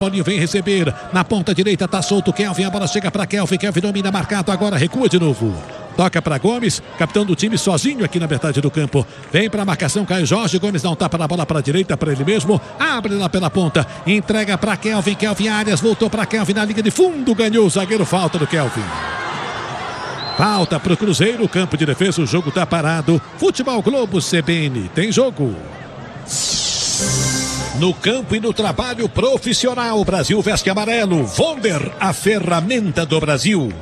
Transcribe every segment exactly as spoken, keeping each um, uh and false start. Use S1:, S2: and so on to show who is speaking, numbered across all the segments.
S1: Paulinho vem receber, na ponta direita tá solto o Kelvin, a bola chega para Kelvin, Kelvin domina marcado, agora recua de novo. Toca para Gomes, capitão do time sozinho aqui na metade do campo. Vem para a marcação, Caio Jorge, Gomes dá um tapa na bola para a direita, para ele mesmo. Abre lá pela ponta, entrega para Kelvin, Kelvin Arias, voltou para Kelvin na linha de fundo, ganhou o zagueiro, falta do Kelvin. Falta para o Cruzeiro, campo de defesa, o jogo tá parado. Futebol Globo C B N, tem jogo. No campo e no trabalho profissional, o Brasil veste amarelo. Vonder, a ferramenta do Brasil.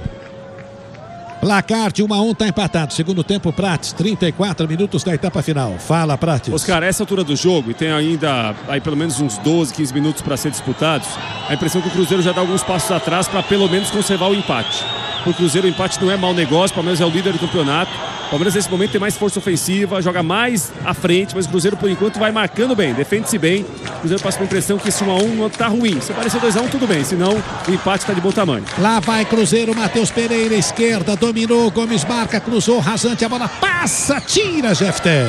S1: Placar de um a um, tá empatado. Segundo tempo, Prates, trinta e quatro minutos da etapa final. Fala, Prates.
S2: Oscar, essa altura do jogo, e tem ainda aí pelo menos uns doze, quinze minutos para ser disputados, a impressão é que o Cruzeiro já dá alguns passos atrás para pelo menos conservar o empate. O Cruzeiro, o empate não é mau negócio, o Palmeiras é o líder do campeonato. O Palmeiras nesse momento tem mais força ofensiva, joga mais à frente, mas o Cruzeiro por enquanto vai marcando bem, defende-se bem. O Cruzeiro passa com a impressão que esse um a um não tá ruim. Se parecer dois a um, tudo bem, senão o empate tá de bom tamanho.
S1: Lá vai Cruzeiro, Matheus Pereira, esquerda, dominou, Gomes marca, cruzou, rasante, a bola passa, tira, Jefter.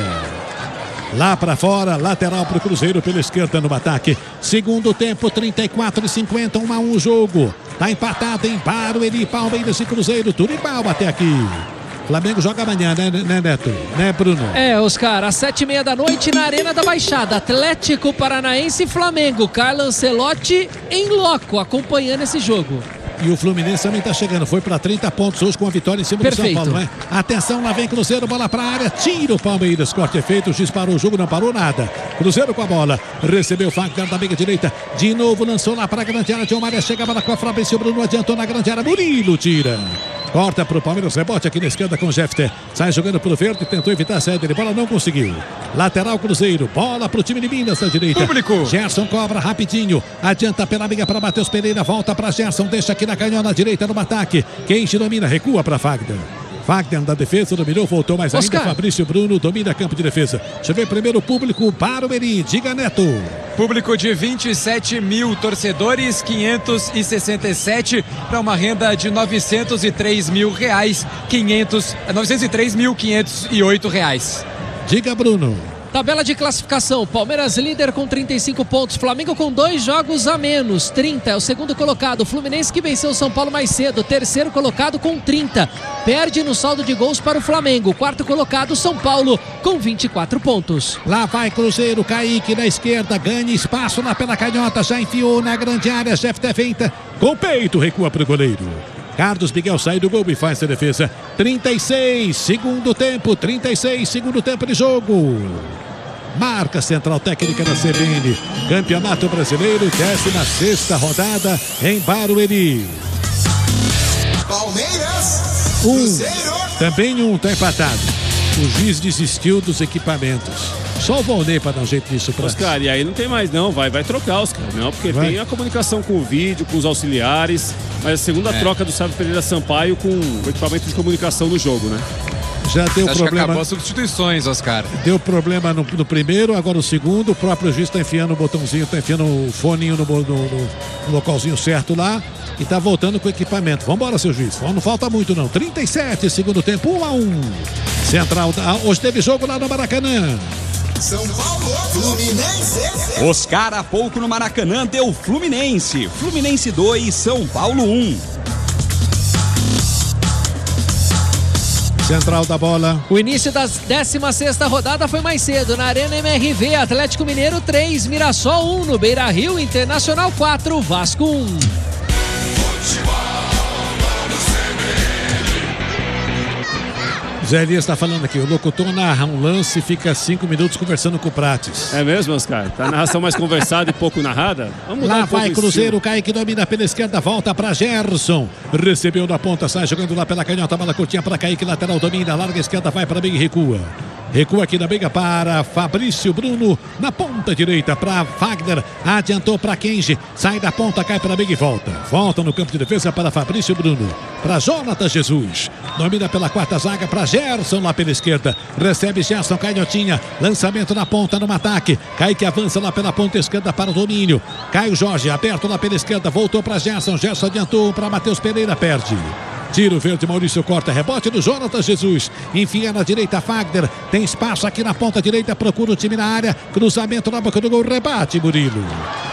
S1: Lá para fora, lateral para o Cruzeiro pela esquerda no ataque. Segundo tempo, trinta e quatro e cinquenta, um a um o jogo. Tá empatado em Barueri, Palmeiras e Cruzeiro, tudo igual até aqui. Flamengo joga amanhã, né, né, Neto? Né, Bruno?
S3: É, Oscar, às sete e meia da noite na Arena da Baixada. Atlético Paranaense e Flamengo. Carlo Ancelotti em loco, acompanhando esse jogo.
S1: E o Fluminense também está chegando. Foi para trinta pontos hoje com a vitória em cima Perfeito. do São Paulo, né? Atenção, lá vem Cruzeiro, bola para a área. Tira o Palmeiras. Corte é feito. O juiz parou o jogo, não parou nada. Cruzeiro com a bola. Recebeu o Fagner da meia direita. De novo lançou lá para a grande área. John Maria chega a bola com a Fabrício Bruno. Adiantou na grande área. Murilo tira. Corta para o Palmeiras, rebote aqui na esquerda com o Jefter. Sai jogando pelo verde, tentou evitar a saída de bola, não conseguiu. Lateral Cruzeiro, bola para o time de Minas na direita.
S2: Público.
S1: Gerson cobra rapidinho, adianta pela amiga para Matheus Pereira, volta para Gerson, deixa aqui na canhota na direita no ataque. Quem domina, recua para Fagner. Wagner da defesa, dominou, voltou mais ainda. Oscar. Fabrício Bruno domina campo de defesa. Deixa eu ver primeiro o público para o Meri. Diga, Neto.
S4: Público de vinte e sete mil torcedores, quinhentos e sessenta e sete para uma renda de novecentos e três mil reais, quinhentos, novecentos e três mil quinhentos e oito reais.
S1: Diga, Bruno.
S3: Tabela de classificação, Palmeiras líder com trinta e cinco pontos, Flamengo com dois jogos a menos, trinta é o segundo colocado, Fluminense que venceu o São Paulo mais cedo, terceiro colocado com trinta, perde no saldo de gols para o Flamengo, quarto colocado São Paulo com vinte e quatro pontos.
S1: Lá vai Cruzeiro, Kaique na esquerda, ganha espaço lá pela canhota, já enfiou na grande área, Jefter feita, com peito, recua para o goleiro. Carlos Miguel sai do gol e faz a defesa. trinta e seis, segundo tempo, trinta e seis, segundo tempo de jogo. Marca central técnica da C B N. Campeonato Brasileiro, décima sexta rodada em Barueri.
S5: Palmeiras,
S1: um,
S5: Cruzeiro.
S1: Também um, tá empatado. O juiz desistiu dos equipamentos. Só o Volney para dar um jeito nisso para
S2: Oscar, e aí não tem mais não, vai, vai trocar os caras, não, porque vai. Tem a comunicação com o vídeo, com os auxiliares, mas a segunda é. troca do Sávio Pereira Sampaio com o equipamento de comunicação no jogo, né?
S1: Já deu
S4: Acho
S1: problema.
S4: Que acabou as substituições, Oscar.
S1: Deu problema no, no primeiro, agora o segundo. O próprio juiz está enfiando o botãozinho, está enfiando o foninho no, no, no, no localzinho certo lá e está voltando com o equipamento. Vambora, seu juiz. Não falta muito, não. trinta e sete, segundo tempo, um a um. Central. Hoje teve jogo lá no Maracanã.
S5: São Paulo, Fluminense.
S6: Oscar há pouco no Maracanã deu Fluminense. Fluminense dois, São Paulo um.
S1: Central da bola.
S3: O início da décima sexta rodada foi mais cedo. Na Arena M R V, Atlético Mineiro três, Mirassol um. No Beira-Rio, Internacional quatro, Vasco um.
S1: Zé Elias está falando aqui, o locutor narra um lance e fica cinco minutos conversando com o Prates.
S2: É mesmo, Oscar? Tá a narração mais conversada e pouco narrada?
S1: Vamos lá um vai Cruzeiro, Kaique domina pela esquerda, volta para Gerson. Recebeu na ponta, sai jogando lá pela canhota, bola curtinha para Kaique, lateral domina, larga a esquerda, vai para bem e recua. Recua aqui na briga para Fabrício Bruno, na ponta direita para Wagner, adiantou para Kenji, sai da ponta, cai para bem e volta. Volta no campo de defesa para Fabrício Bruno, para Jonatas Jesus, domina pela quarta zaga para Gerson lá pela esquerda, recebe Gerson, canhotinha, lançamento na ponta no ataque, Kaique avança lá pela ponta esquerda para o domínio, Caio Jorge aberto lá pela esquerda, voltou para Gerson, Gerson adiantou para Matheus Pereira, perde. Tiro verde, Maurício corta, rebote do Jonatas Jesus, enfia na direita Fagner, tem espaço aqui na ponta direita, procura o time na área, cruzamento na boca do gol, rebate Murilo.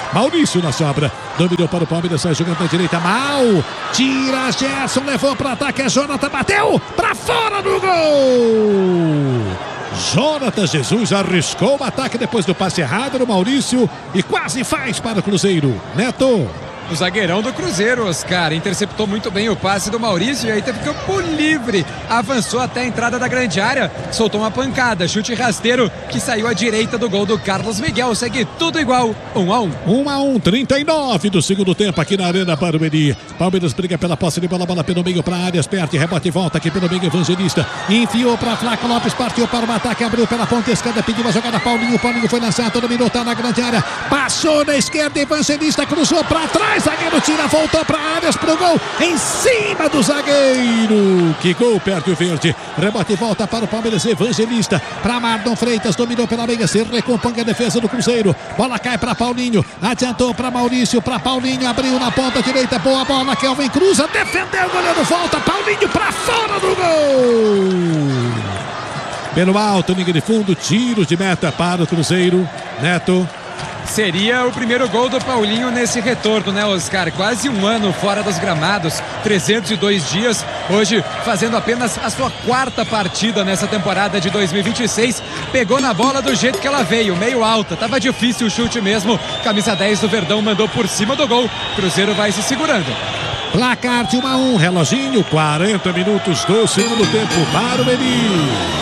S1: Maurício na sobra. Dominou para o Palmeiras, sai jogando na direita. Mal. Tira Gerson, levou para ataque. É Jonathan, bateu para fora do gol. Jonathan Jesus arriscou o ataque depois do passe errado no Maurício e quase faz para o Cruzeiro. Neto.
S4: O zagueirão do Cruzeiro, Oscar, interceptou muito bem o passe do Maurício e aí teve campo livre, avançou até a entrada da grande área, soltou uma pancada, chute rasteiro que saiu à direita do gol do Carlos Miguel. Segue tudo igual, um a um.
S1: um a um, trinta e nove do segundo tempo aqui na Arena Barueri. Palmeiras briga pela posse de bola, bola pelo meio para a área, perde, rebote e volta aqui pelo meio. Evangelista enfiou para Flaco Lopes, partiu para o ataque, abriu pela ponta esquerda, pediu a jogada. Paulinho, Paulinho foi lançado, dominou, tá na grande área, passou na esquerda, Evangelista cruzou para trás. Zagueiro tira, voltou para áreas pro gol, em cima do zagueiro. Que gol, perde o verde. Rebote e volta para o Palmeiras. Evangelista para Mardon Freitas, dominou pela meia, se recompõe a defesa do Cruzeiro. Bola cai para Paulinho, adiantou para Maurício, para Paulinho, abriu na ponta direita, boa bola. Kelvin cruza, defendeu, o goleiro volta. Paulinho para fora do gol. Pelo alto, linha de fundo, tiro de meta para o Cruzeiro. Neto.
S4: Seria o primeiro gol do Paulinho nesse retorno, né, Oscar? Quase um ano fora dos gramados, trezentos e dois dias. Hoje fazendo apenas a sua quarta partida nessa temporada de dois mil e vinte e seis. Pegou na bola do jeito que ela veio, meio alta. Tava difícil o chute mesmo. Camisa dez do Verdão mandou por cima do gol. Cruzeiro vai se segurando.
S1: Placar de um a um, reloginho, quarenta minutos do segundo tempo. Barueri.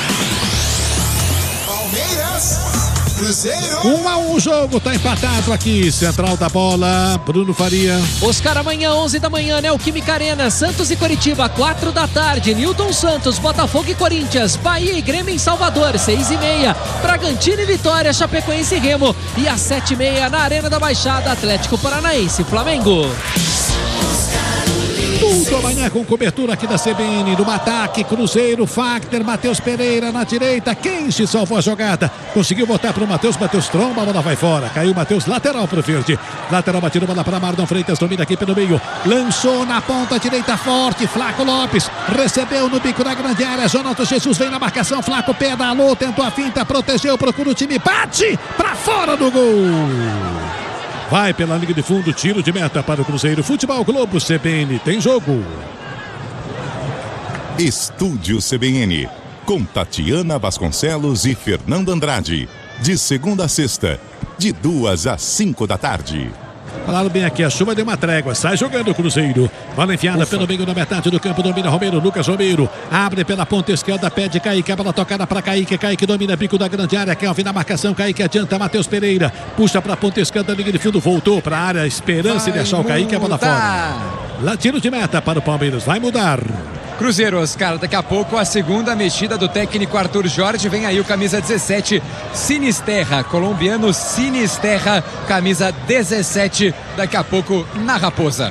S1: um a um o jogo, tá empatado aqui. Central da bola, Bruno Faria.
S3: Oscar, amanhã, onze da manhã, Neoquímica Arena, Santos e Coritiba, quatro da tarde. Newton Santos, Botafogo e Corinthians, Bahia e Grêmio em Salvador, seis e meia. Bragantino e Vitória, Chapecoense e Remo. E às sete e meia na Arena da Baixada, Atlético Paranaense, Flamengo.
S1: Tudo amanhã com cobertura aqui da C B N, do ataque, Cruzeiro, Fagner, Matheus Pereira na direita. Quem se salvou a jogada? Conseguiu botar para o Matheus, Matheus tromba, a bola vai fora. Caiu o Matheus, lateral para o verde. Lateral batido, bola para Mardon Freitas, domina aqui pelo meio. Lançou na ponta direita forte, Flaco Lopes. Recebeu no bico da grande área, Jonathan Jesus vem na marcação, Flaco pedalou, tentou a finta, protegeu, procura o time, bate para fora do gol. Vai pela linha de fundo, tiro de meta para o Cruzeiro. Futebol Globo C B N, tem jogo.
S7: Estúdio C B N, com Tatiana Vasconcelos e Fernando Andrade. De segunda a sexta, de duas às cinco da tarde.
S1: Falaram bem aqui, a chuva deu uma trégua, sai jogando o Cruzeiro. Bola enfiada Ufa. pelo meio da metade do campo, domina Romero, Lucas Romero. Abre pela ponta esquerda, pede Kaique, a bola tocada para Kaique. Kaique domina bico da grande área, Kelvin na marcação, Kaique adianta, Matheus Pereira. Puxa para a ponta esquerda, liga de fundo, voltou para a área, esperança vai de achar o Kaique, a bola fora. Lá, tiro de meta para o Palmeiras, vai mudar.
S4: Cruzeiro, Oscar, daqui a pouco a segunda mexida do técnico Arthur Jorge. Vem aí o camisa dezessete, Sinisterra, colombiano Sinisterra, camisa dezessete, daqui a pouco na Raposa.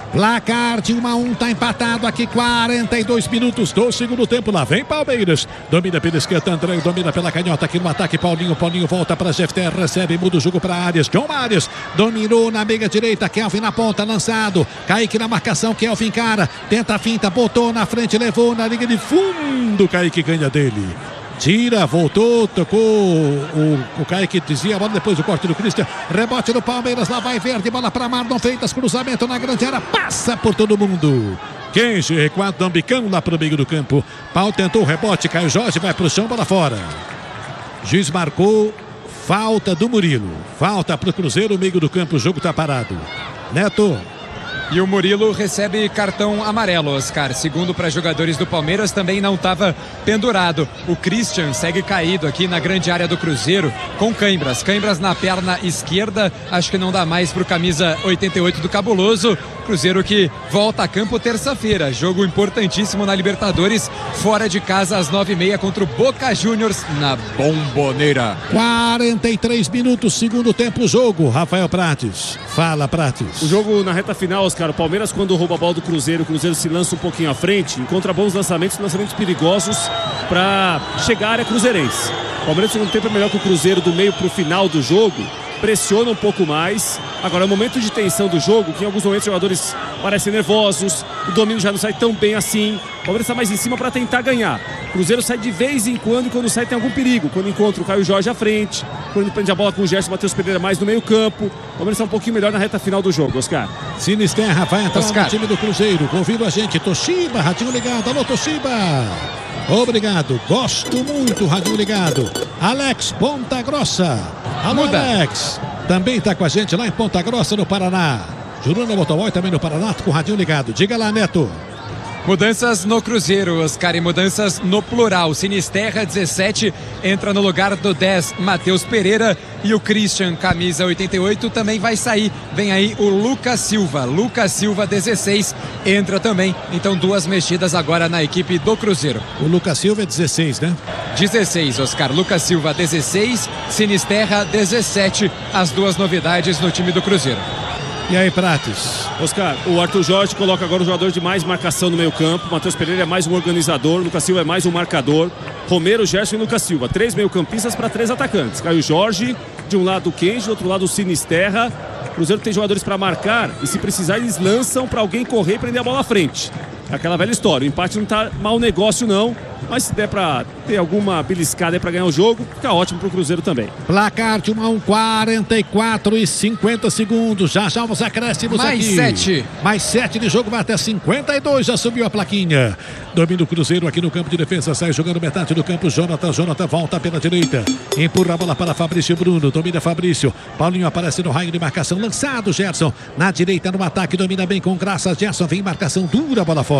S1: Placar de um a um, tá empatado aqui, quarenta e dois minutos do segundo tempo. Lá vem Palmeiras, domina pela esquerda, André domina pela canhota aqui no ataque. Paulinho, Paulinho volta para Jefter, recebe, muda o jogo para Arias. John Arias dominou na meia direita, Kelvin na ponta, lançado. Kaique na marcação, Kelvin cara, tenta a finta, botou na frente, levou na linha de fundo. Kaique ganha dele. Tira, voltou, tocou o, o Kaique, dizia a bola depois do corte do Christian. Rebote do Palmeiras, lá vai Verde, bola para Mardon Freitas, cruzamento na grande área, passa por todo mundo. Kenji recuado, Dambicão lá para o meio do campo. Pau tentou o rebote, Caio Jorge vai para o chão, bola fora. Juiz marcou falta do Murilo. Falta para o Cruzeiro, meio do campo, o jogo está parado. Neto.
S4: E o Murilo recebe cartão amarelo, Oscar. Segundo para jogadores do Palmeiras, também não estava pendurado. O Christian segue caído aqui na grande área do Cruzeiro com cãibras. Cãibras na perna esquerda. Acho que não dá mais para o camisa oitenta e oito do Cabuloso. Cruzeiro que volta a campo terça-feira. Jogo importantíssimo na Libertadores. Fora de casa às nove e meia contra o Boca Juniors na Bomboneira.
S1: quarenta e três minutos, segundo tempo, jogo. Rafael Prates. Fala, Prates.
S2: O jogo na reta final, Oscar. O Palmeiras, quando rouba a bola do Cruzeiro, o Cruzeiro se lança um pouquinho à frente, encontra bons lançamentos, lançamentos perigosos para chegar à área cruzeirense. O Palmeiras no segundo tempo é melhor que o Cruzeiro do meio para o final do jogo. pressiona um pouco mais. Agora, é um momento de tensão do jogo, que em alguns momentos os jogadores parecem nervosos, o domínio já não sai tão bem assim. O Palmeiras está mais em cima para tentar ganhar. O Cruzeiro sai de vez em quando, e quando sai tem algum perigo. Quando encontra o Caio Jorge à frente, quando ele prende a bola com o Gerson, Matheus Pereira mais no meio campo. O Palmeiras está um pouquinho melhor na reta final do jogo, Oscar.
S1: Sinisterra vai entrar
S3: Oscar.
S1: no time do Cruzeiro. Ouvindo a gente, Toshiba, radinho ligado. Alô, Toshiba. Obrigado, gosto muito, radinho ligado. Alex, Ponta Grossa. Alô,
S3: Muda.
S1: Alex. Também está com a gente lá em Ponta Grossa, no Paraná. Juruna Motoboy também no Paraná, com o radinho ligado. Diga lá, Neto.
S4: Mudanças no Cruzeiro, Oscar, e mudanças no plural. Sinisterra, dezessete, entra no lugar do dez, Matheus Pereira. E o Christian, camisa oitenta e oito, também vai sair. Vem aí o Lucas Silva. Lucas Silva, dezesseis, entra também. Então, duas mexidas agora na equipe do Cruzeiro.
S1: O Lucas Silva é dezesseis, né?
S4: dezesseis, Oscar. Lucas Silva, dezesseis. Sinisterra, dezessete. As duas novidades no time do Cruzeiro.
S1: E aí, Prates?
S2: Oscar, o Arthur Jorge coloca agora o jogador de mais marcação no meio campo. Matheus Pereira é mais um organizador. Lucas Silva é mais um marcador. Romero, Gerson e Lucas Silva. Três meio campistas para três atacantes. Caio Jorge, de um lado o Kenji, do outro lado o Sinisterra. O Cruzeiro tem jogadores para marcar e, se precisar, eles lançam para alguém correr e prender a bola à frente. Aquela velha história. O empate não tá mau negócio, não. Mas se der para ter alguma beliscada aí para ganhar o jogo, fica ótimo pro Cruzeiro também.
S1: Placar de um a um, quarenta e quatro e cinquenta segundos. Já já os acréscimos
S4: Mais
S1: aqui.
S4: sete.
S1: Mais sete de jogo, vai até cinquenta e dois. Já subiu a plaquinha. Domina o Cruzeiro aqui no campo de defesa. Sai jogando metade do campo. Jonathan, Jonathan volta pela direita. Empurra a bola para Fabrício Bruno. Domina Fabrício. Paulinho aparece no raio de marcação. Lançado, Gerson. Na direita no ataque. Domina bem com graça. Gerson vem em marcação dura. Bola fora.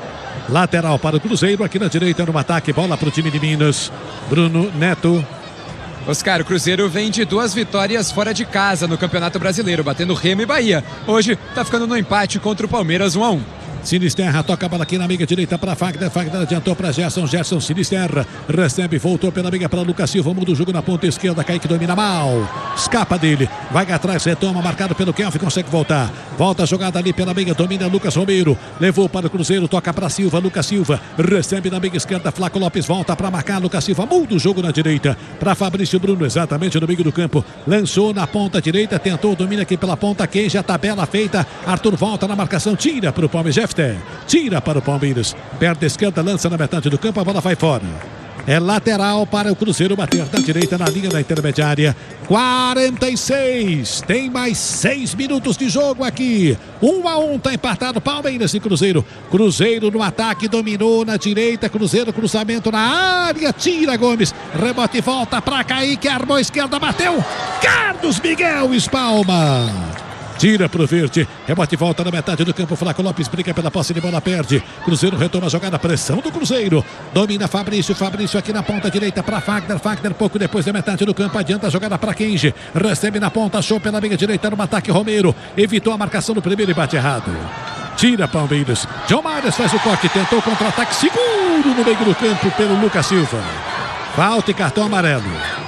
S1: Lateral para o Cruzeiro, aqui na direita no ataque, bola para o time de Minas. Bruno Neto.
S4: Oscar, o Cruzeiro vem de duas vitórias fora de casa no Campeonato Brasileiro, batendo Remo e Bahia. Hoje tá ficando no empate contra o Palmeiras, um a um.
S1: Sinisterra toca a bola aqui na amiga direita para Fagner. Fagner adiantou para Gerson. Gerson, Sinisterra recebe, voltou pela amiga para Lucas Silva. Muda o jogo na ponta esquerda. Kaique domina mal. Escapa dele. Vai atrás, retoma, marcado pelo Kelvin. Consegue voltar. Volta a jogada ali pela amiga. Domina Lucas Romero. Levou para o Cruzeiro. Toca para Silva. Lucas Silva recebe na amiga esquerda. Flaco Lopes volta para marcar. Lucas Silva muda o jogo na direita para Fabrício Bruno. Exatamente no meio do campo. Lançou na ponta direita. Tentou, domina aqui pela ponta. Quem já tabela feita. Arthur volta na marcação. Tira para o Palmeiras. Tira para o Palmeiras. Perto da esquerda, lança na metade do campo, a bola vai fora. É lateral para o Cruzeiro bater da direita na linha da intermediária. quarenta e seis. Tem mais seis minutos de jogo aqui. Um a um, tá empatado Palmeiras e Cruzeiro. Cruzeiro no ataque, dominou na direita. Cruzeiro, cruzamento na área. Tira Gomes. Rebote e volta para Kaique. Armou a esquerda, bateu. Carlos Miguel espalma. Tira pro verde, rebote e volta na metade do campo. Flaco Lopes briga pela posse de bola, perde. Cruzeiro retoma a jogada, pressão do Cruzeiro. Domina Fabrício, Fabrício aqui na ponta direita para Fagner. Fagner pouco depois da metade do campo, adianta a jogada para Kenji. Recebe na ponta, achou pela meia direita no ataque Romero. Evitou a marcação no primeiro e bate errado. Tira Palmeiras. John Mares faz o corte, tentou o contra-ataque seguro no meio do campo pelo Lucas Silva. Falta e cartão amarelo.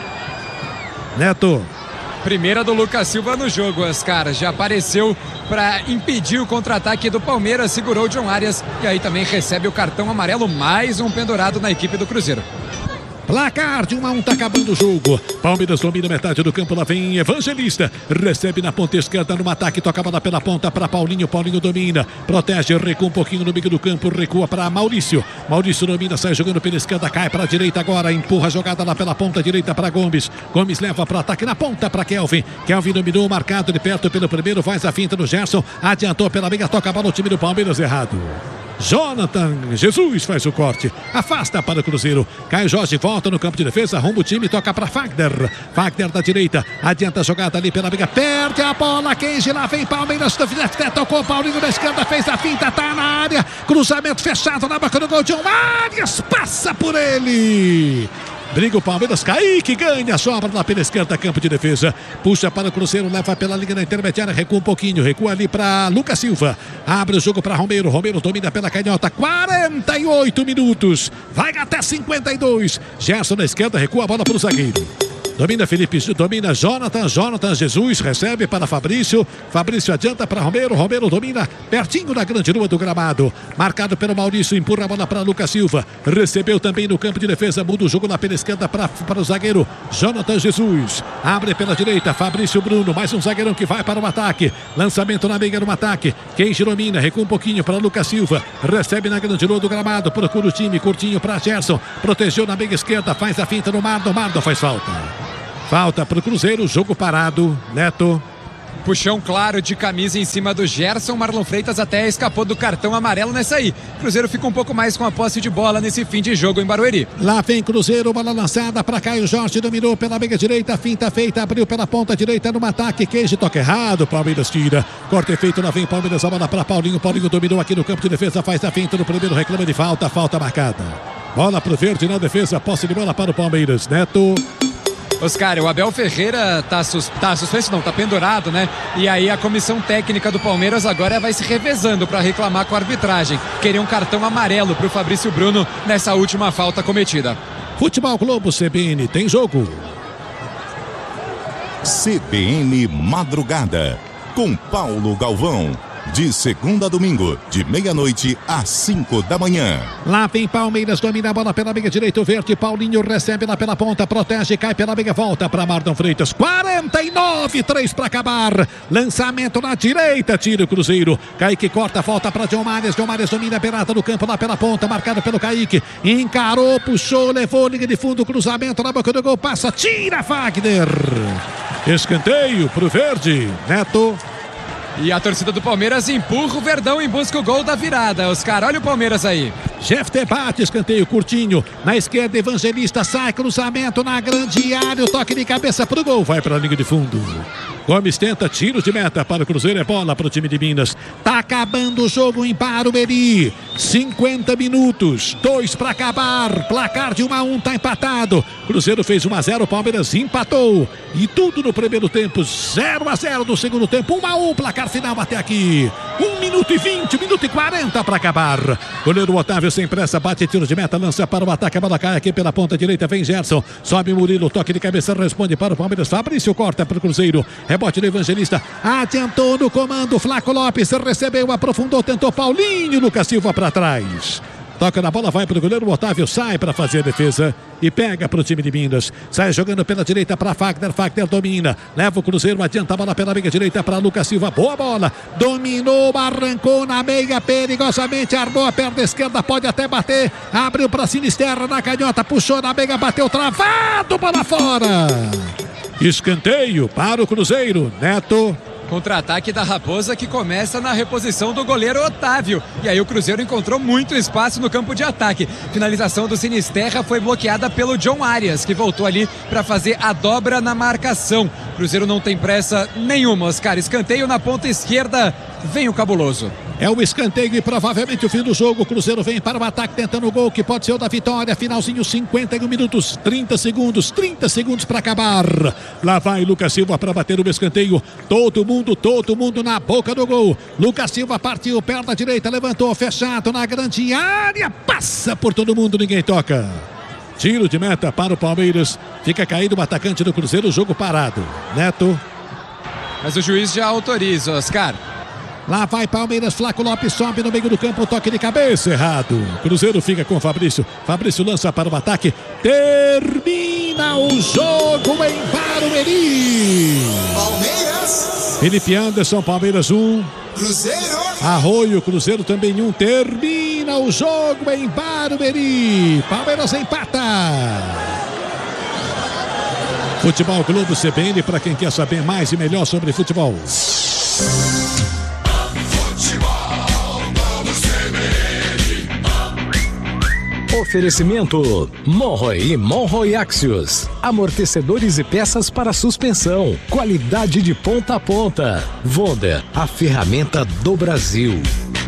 S1: Neto.
S4: Primeira do Lucas Silva no jogo, Oscar. Já apareceu para impedir o contra-ataque do Palmeiras, segurou o John Arias e aí também recebe o cartão amarelo, mais um pendurado na equipe do Cruzeiro.
S1: Placar de um a um, tá acabando o jogo. Palmeiras domina metade do campo, lá vem Evangelista. Recebe na ponta esquerda no ataque, toca a bola pela ponta para Paulinho. Paulinho domina, protege, recua um pouquinho no meio do campo, recua para Maurício. Maurício domina, sai jogando pela esquerda, cai para a direita agora, empurra a jogada lá pela ponta direita para Gomes. Gomes leva para ataque na ponta para Kelvin. Kelvin dominou, marcado de perto pelo primeiro, faz a finta no Gerson, adiantou pela meia, toca a bola no time do Palmeiras, errado. Jonathan Jesus faz o corte, afasta para o Cruzeiro. Caio Jorge volta no campo de defesa, arruma o time, toca para Fagner. Fagner da direita, adianta a jogada ali pela briga, perde a bola. Kenji lá vem Palmeiras, tocou Paulinho na esquerda, fez a finta, tá na área. Cruzamento fechado na boca do gol. John Arias passa por ele. Briga o Palmeiras, Kaique ganha, sobra lá pela esquerda, campo de defesa. Puxa para o Cruzeiro, leva pela linha da intermediária, recua um pouquinho, recua ali para Lucas Silva. Abre o jogo para Romero, Romero domina pela canhota, quarenta e oito minutos, vai até cinquenta e dois. Gerson na esquerda, recua a bola para o zagueiro. Domina Felipe, domina Jonathan, Jonathan Jesus recebe para Fabrício, Fabrício adianta para Romero, Romero domina pertinho da grande rua do gramado, marcado pelo Maurício, empurra a bola para Lucas Silva, recebeu também no campo de defesa, muda o jogo na pela esquerda para, para o zagueiro Jonathan Jesus, abre pela direita, Fabrício Bruno, mais um zagueirão que vai para o ataque, lançamento na meia no ataque, quem domina, recua um pouquinho para Lucas Silva, recebe na grande rua do gramado, procura o time, curtinho para Gerson, protegeu na meia esquerda, faz a finta no Mardo, Mardo faz falta. Falta para o Cruzeiro, jogo parado, Neto.
S4: Puxão claro de camisa em cima do Gerson, Marlon Freitas até escapou do cartão amarelo nessa aí. Cruzeiro fica um pouco mais com a posse de bola nesse fim de jogo em Barueri.
S1: Lá vem Cruzeiro, bola lançada para Caio Jorge, dominou pela meia direita, finta feita, abriu pela ponta direita no ataque, Queijo toca errado, Palmeiras tira, corte feito, lá vem Palmeiras, a bola para Paulinho, Paulinho dominou aqui no campo de defesa, faz a finta no primeiro, reclama de falta, falta marcada. Bola pro verde na defesa, posse de bola para o Palmeiras, Neto.
S4: Oscar, o Abel Ferreira tá, sus, tá suspenso, não, tá pendurado, né? E aí a comissão técnica do Palmeiras agora vai se revezando para reclamar com a arbitragem. Queria um cartão amarelo pro Fabrício Bruno nessa última falta cometida.
S1: Futebol Globo C B N, tem jogo.
S7: C B N Madrugada, com Paulo Galvão. De segunda a domingo, de meia-noite às cinco da manhã.
S1: Lá vem Palmeiras, domina a bola pela meia direita, o verde, Paulinho recebe lá pela ponta, protege, cai pela meia, volta para Marlon Freitas, quarenta e nove, três para acabar, lançamento na direita, tira o Cruzeiro, Kaique corta, volta para John Mares, John Mares domina a beirada do campo lá pela ponta, marcado pelo Kaique, encarou, puxou, levou, liga de fundo, cruzamento na boca do gol, passa, tira Wagner, escanteio pro verde, Neto.
S4: E a torcida do Palmeiras empurra o Verdão em busca do gol da virada. Oscar, olha o Palmeiras aí.
S1: Jeff debate, escanteio curtinho. Na esquerda, Evangelista sai, cruzamento na grande área. O toque de cabeça pro gol, vai para a linha de fundo. Gomes tenta, tiros de meta para o Cruzeiro, é bola para o time de Minas. Tá acabando o jogo em Barueri. cinquenta minutos, dois para acabar. Placar de um a um, tá empatado. Cruzeiro fez um a zero, Palmeiras empatou. E tudo no primeiro tempo, zero a zero no segundo tempo, um a um, placar final até aqui. um minuto e vinte, um minuto e quarenta para acabar. Goleiro Otávio sem pressa, bate tiro de meta, lança para o ataque, a bola cai aqui pela ponta direita, vem Gerson. Sobe Murilo, toque de cabeça, responde para o Palmeiras. Fabrício corta para o Cruzeiro. Rebote do Evangelista, adiantou no comando, Flaco Lopes recebeu, aprofundou, tentou Paulinho, Lucas Silva para trás. Toca na bola, vai para o goleiro, o Otávio sai para fazer a defesa e pega para o time de Minas. Sai jogando pela direita para Fagner, Fagner domina, leva o Cruzeiro, adianta a bola pela meia direita para Lucas Silva, boa bola, dominou, arrancou na meia, perigosamente, armou a perna esquerda, pode até bater, abriu para Sinisterra na canhota, puxou na meia, bateu travado, bola fora. Escanteio para o Cruzeiro, Neto.
S4: Contra-ataque da Raposa que começa na reposição do goleiro Otávio. E aí o Cruzeiro encontrou muito espaço no campo de ataque. Finalização do Sinisterra foi bloqueada pelo John Arias, que voltou ali para fazer a dobra na marcação. Cruzeiro não tem pressa nenhuma, Oscar. Escanteio na ponta esquerda, vem o Cabuloso.
S1: É o escanteio e provavelmente o fim do jogo. O Cruzeiro vem para o ataque tentando o gol que pode ser o da vitória. Finalzinho, cinquenta e um minutos, trinta segundos, trinta segundos para acabar. Lá vai Lucas Silva para bater o escanteio. Todo mundo, todo mundo na boca do gol. Lucas Silva partiu, perna direita, levantou, fechado na grande área. Passa por todo mundo, ninguém toca. Tiro de meta para o Palmeiras. Fica caído o atacante do Cruzeiro, jogo parado. Neto.
S4: Mas o juiz já autoriza, Oscar.
S1: Lá vai Palmeiras, Flaco Lopes sobe no meio do campo, toque de cabeça errado. Cruzeiro fica com Fabrício. Fabrício lança para o ataque. Termina o jogo em Barueri.
S5: Palmeiras.
S1: Felipe Anderson, Palmeiras um.
S5: Cruzeiro.
S1: Arroio, Cruzeiro também um. Termina o jogo em Barueri. Palmeiras empata. Futebol Globo C B N para quem quer saber mais e melhor sobre futebol.
S8: Oferecimento Monroy e Monroy Axios. Amortecedores e peças para suspensão. Qualidade de ponta a ponta. Wonder, a ferramenta do Brasil.